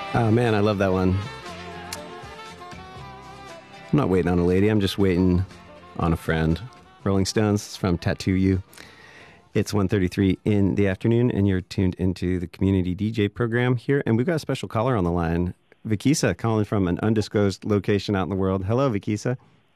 Oh, man, I love that one. I'm not waiting on a lady. I'm just waiting on a friend. Rolling Stones. It's from Tattoo You. It's 1:33 in the afternoon, and you're tuned into the Community DJ program here. And we've got a special caller on the line, Vikisa, calling from an undisclosed location out in the world. Hello, Vikisa.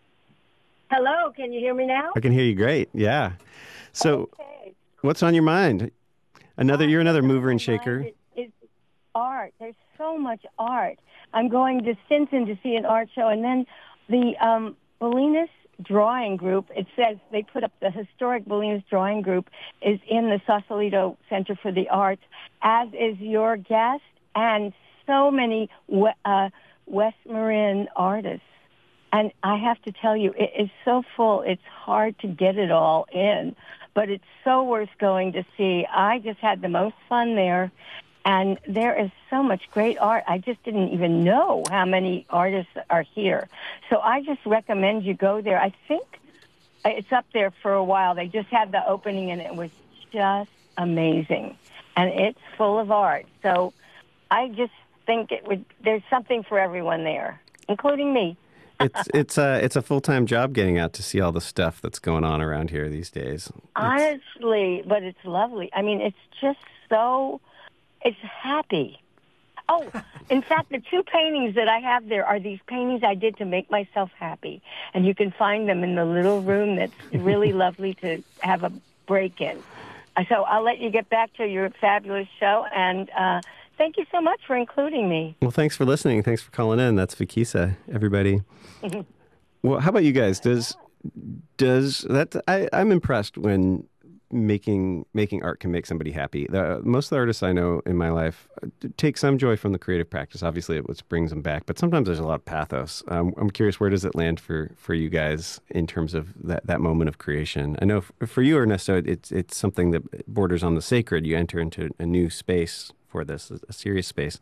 Hello, can you hear me now? I can hear you great. Yeah. So, Okay. what's on your mind? You're another mover and shaker. It's art. There's so much art. I'm going to Stinson to see an art show, and then the Bolinas Drawing Group, it says they put up the historic Bolinas Drawing Group is in the Sausalito Center for the Arts, as is your guest and so many West Marin artists. And I have to tell you, it is so full, it's hard to get it all in, but it's so worth going to see. I just had the most fun there, and there is so much great art. I just didn't even know how many artists are here. So I just recommend you go there. I think it's up there for a while. They just had the opening, and it was just amazing. And it's full of art. So I just think there's something for everyone there, including me. It's a full-time job getting out to see all the stuff that's going on around here these days. Honestly, but it's lovely. I mean, it's just so, it's happy. Oh, in fact, the two paintings that I have there are these paintings I did to make myself happy. And you can find them in the little room that's really lovely to have a break in. So I'll let you get back to your fabulous show, and thank you so much for including me. Well, thanks for listening. Thanks for calling in. That's Vikisa, everybody. Well, how about you guys? Does that? I'm impressed when making art can make somebody happy. Most of the artists I know in my life take some joy from the creative practice. Obviously, it brings them back, but sometimes there's a lot of pathos. I'm curious, where does it land for you guys in terms of that moment of creation? I know for you, Ernesto, it's something that borders on the sacred. You enter into a new space for this, a serious space.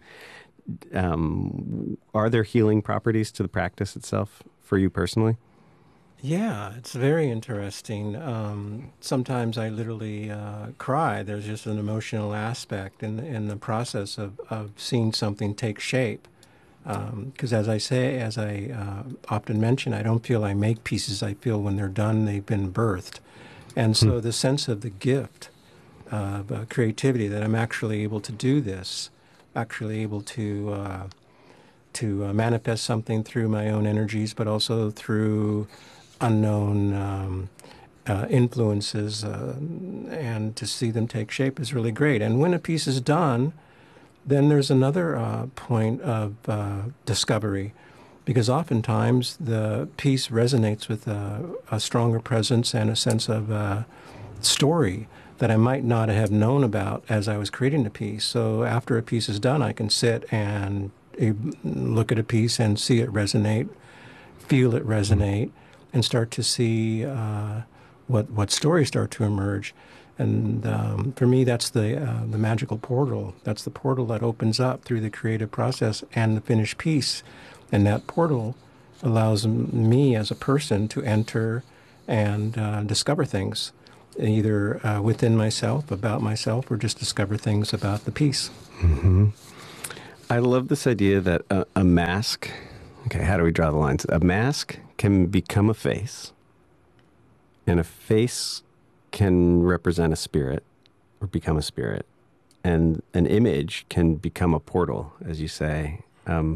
Are there healing properties to the practice itself for you personally? Yeah, it's very interesting. Sometimes I literally cry. There's just an emotional aspect in the process of seeing something take shape. Because as I often mention, I don't feel I make pieces. I feel when they're done, they've been birthed. And so the sense of the gift of creativity, that I'm actually able to do this, actually able to manifest something through my own energies, but also through unknown influences, and to see them take shape is really great. And when a piece is done, then there's another point of discovery, because oftentimes the piece resonates with a stronger presence and a sense of story that I might not have known about as I was creating the piece. So after a piece is done, I can sit and look at a piece and see it resonate, feel it resonate, and start to see what stories start to emerge. And for me, that's the magical portal. That's the portal that opens up through the creative process and the finished piece. And that portal allows me as a person to enter and discover things, either within myself, about myself, or just discover things about the piece. Mm-hmm. I love this idea that a mask, okay, how do we draw the lines? A mask can become a face, and a face can represent a spirit or become a spirit, and an image can become a portal, as you say. Are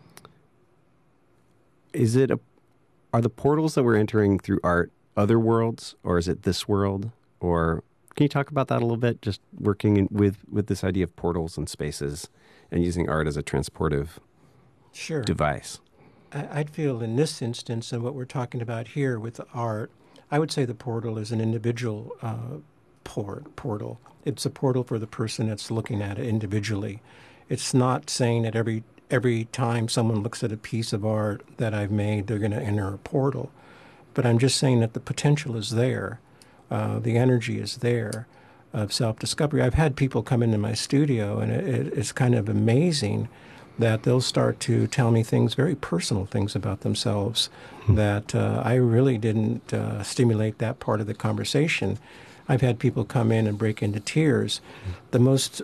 the portals that we're entering through art other worlds, or is it this world? Or can you talk about that a little bit? Just working with this idea of portals and spaces and using art as a transportive device. I'd feel in this instance, and what we're talking about here with the art, I would say the portal is an individual portal. It's a portal for the person that's looking at it individually. It's not saying that every time someone looks at a piece of art that I've made, they're going to enter a portal. But I'm just saying that the potential is there. The energy is there of self-discovery. I've had people come into my studio, and it's kind of amazing that they'll start to tell me things, very personal things about themselves that I really didn't stimulate that part of the conversation. I've had people come in and break into tears. The most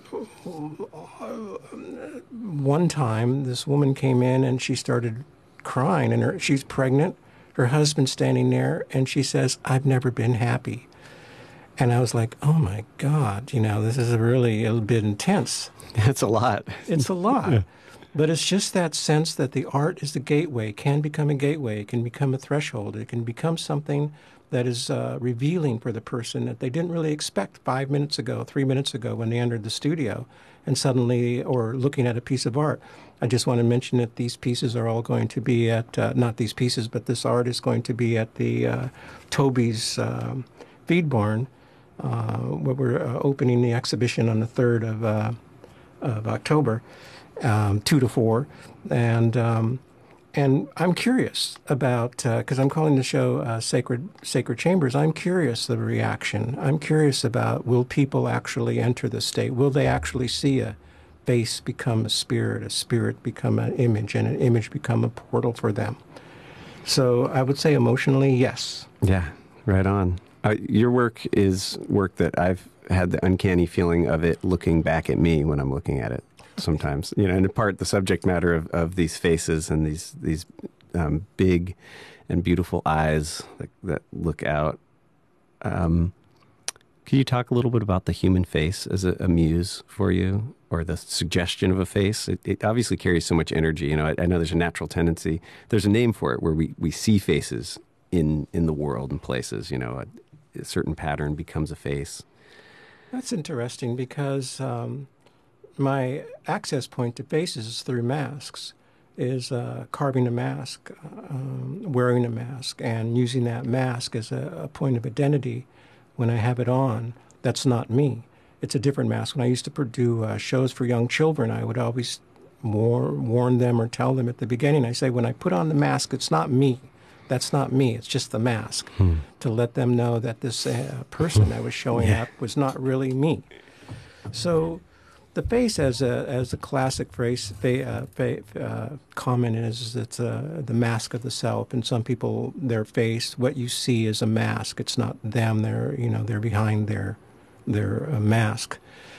one time, this woman came in and she started crying, and she's pregnant. Her husband's standing there, and she says, "I've never been happy." And I was like, "Oh my God, this is really a bit intense." That's a lot. It's a lot. Yeah. But it's just that sense that the art is the gateway, can become a gateway, it can become a threshold, it can become something that is revealing for the person that they didn't really expect 5 minutes ago, 3 minutes ago when they entered the studio, and suddenly, or looking at a piece of art. I just want to mention that these pieces are all going to be at, not these pieces, but this art is going to be at the Toby's Feed Barn, where we're opening the exhibition on the 3rd of October. 2 to 4, and I'm curious about, because I'm calling the show Sacred Chambers. I'm curious the reaction. I'm curious about, will people actually enter the state? Will they actually see a face become a spirit become an image, and an image become a portal for them? So I would say emotionally, yes. Yeah, right on. Your work is work that I've had the uncanny feeling of it looking back at me when I'm looking at it. Sometimes, and in part the subject matter of these faces and these big and beautiful eyes that look out. Can you talk a little bit about the human face as a muse for you, or the suggestion of a face? It obviously carries so much energy. I know there's a natural tendency. There's a name for it where we see faces in the world and places. A certain pattern becomes a face. That's interesting because my access point to faces is through masks, is carving a mask, wearing a mask, and using that mask as a point of identity. When I have it on, that's not me. It's a different mask. When I used to do shows for young children, I would always warn them or tell them at the beginning. I say, when I put on the mask, it's not me. That's not me. It's just the mask. To let them know that this person that was showing up was not really me. So the face, as a classic phrase, comment is it's the mask of the self. And some people, their face, what you see is a mask. It's not them. They're behind their mask.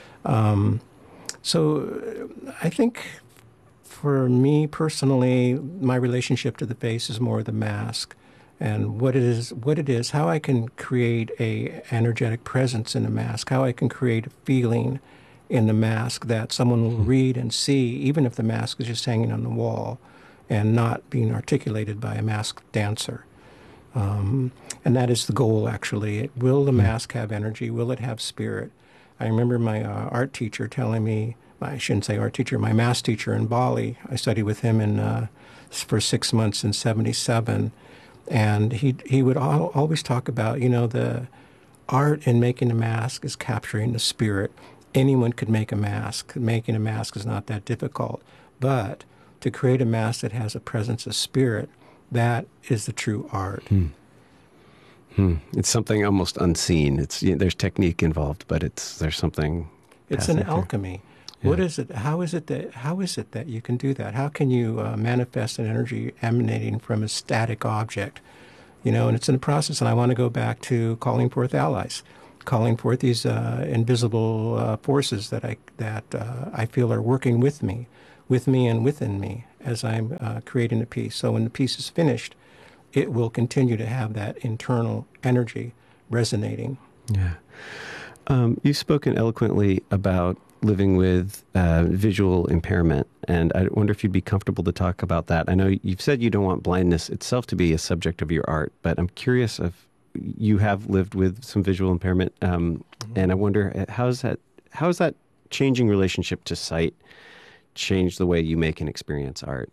So I think for me personally, my relationship to the face is more the mask, and what it is, how I can create a energetic presence in a mask, how I can create a feeling in the mask that someone will read and see, even if the mask is just hanging on the wall and not being articulated by a masked dancer. And that is the goal, actually. Will the mask have energy? Will it have spirit? I remember my art teacher telling me, I shouldn't say art teacher, my mask teacher in Bali. I studied with him for 6 months in 1977. And he would always talk about, the art in making a mask is capturing the spirit. Anyone could make a mask. Making a mask is not that difficult. But to create a mask that has a presence of spirit, that is the true art. It's something almost unseen. There's technique involved, but there's something. It's an alchemy. Yeah. What is it? How is it that you can do that? How can you manifest an energy emanating from a static object? And it's in a process. And I want to go back to calling forth allies. Calling forth these invisible forces that I feel are working with me and within me as I'm creating a piece. So when the piece is finished, it will continue to have that internal energy resonating. Yeah. You've spoken eloquently about living with visual impairment, and I wonder if you'd be comfortable to talk about that. I know you've said you don't want blindness itself to be a subject of your art, but I'm curious if you have lived with some visual impairment, and I wonder how is that changing relationship to sight change the way you make and experience art?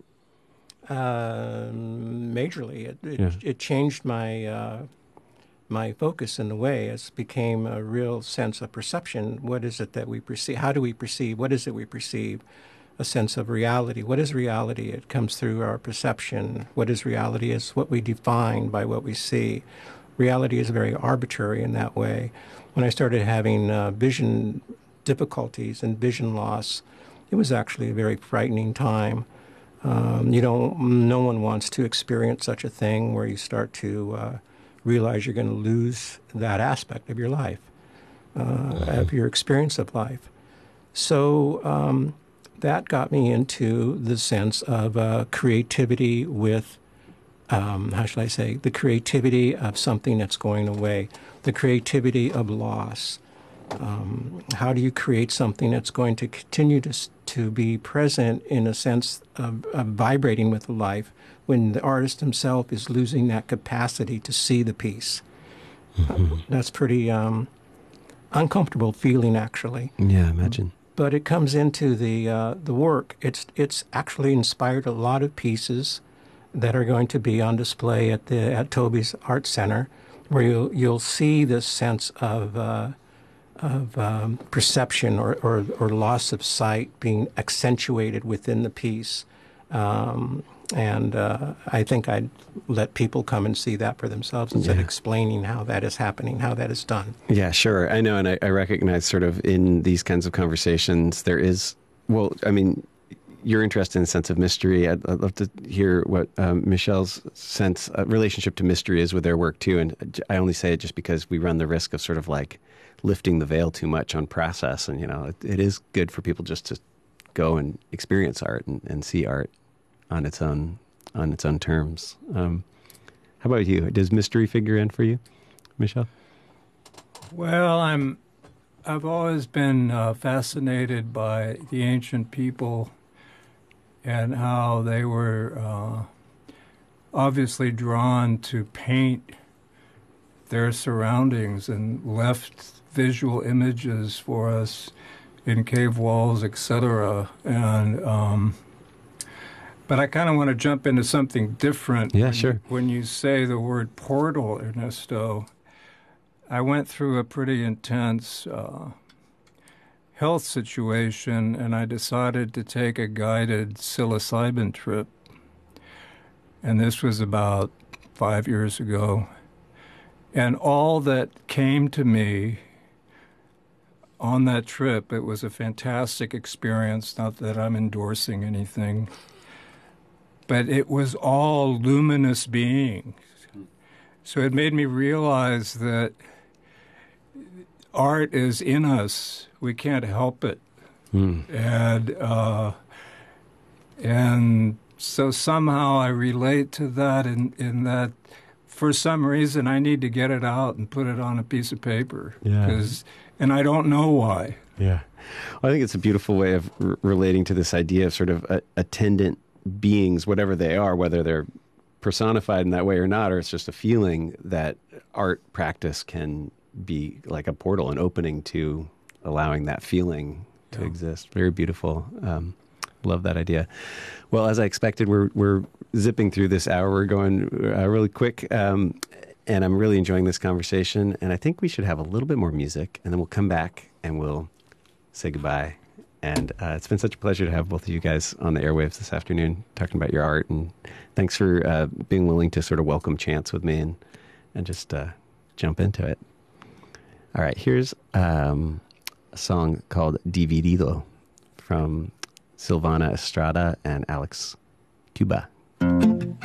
Majorly, it changed my focus in a way. It became a real sense of perception. What is it that we perceive? How do we perceive? What is it we perceive? A sense of reality. What is reality? It comes through our perception. What is reality? Is what we define by what we see. Reality is very arbitrary in that way. When I started having vision difficulties and vision loss, it was actually a very frightening time. No one wants to experience such a thing where you start to realize you're going to lose that aspect of your life. of your experience of life. So that got me into the sense of creativity with, how shall I say, the creativity of something that's going away, the creativity of loss. How do you create something that's going to continue to be present in a sense of vibrating with life when the artist himself is losing that capacity to see the piece? That's pretty uncomfortable feeling, actually. Yeah, imagine. But it comes into the work. It's actually inspired a lot of pieces that are going to be on display at Toby's Art Center, where you'll see this sense of perception or loss of sight being accentuated within the piece. And I think I'd let people come and see that for themselves instead of explaining how that is happening, how that is done. Yeah, sure. I know, and I recognize sort of in these kinds of conversations, there is, well, I mean, you're interested in the sense of mystery. I'd love to hear what Michelle's relationship to mystery is with their work, too. And I only say it just because we run the risk of sort of like lifting the veil too much on process. And, you know, it is good for people just to go and experience art and see art on its own terms. How about you? Does mystery figure in for you, Michelle? Well, I've always been fascinated by the ancient people and how they were obviously drawn to paint their surroundings and left visual images for us in cave walls, etc. And but I kind of want to jump into something different. Yeah, sure. When you say the word portal, Ernesto, I went through a pretty intense health situation, and I decided to take a guided psilocybin trip. And this was about 5 years ago. And all that came to me on that trip, it was a fantastic experience, not that I'm endorsing anything, but it was all luminous beings. So it made me realize that art is in us. We can't help it. And so somehow I relate to that in that for some reason I need to get it out and put it on a piece of paper. Yeah. And I don't know why. Yeah. Well, I think it's a beautiful way of relating to this idea of sort of attendant beings, whatever they are, whether they're personified in that way or not, or it's just a feeling that art practice can be like a portal, an opening to allowing that feeling to exist. Very beautiful. Love that idea. Well, as I expected, we're zipping through this hour. We're going really quick, and I'm really enjoying this conversation. And I think we should have a little bit more music, and then we'll come back and we'll say goodbye. And it's been such a pleasure to have both of you guys on the airwaves this afternoon talking about your art. And thanks for being willing to sort of welcome chance with me and just jump into it. All right, here's a song called Dividido from Silvana Estrada and Alex Cuba.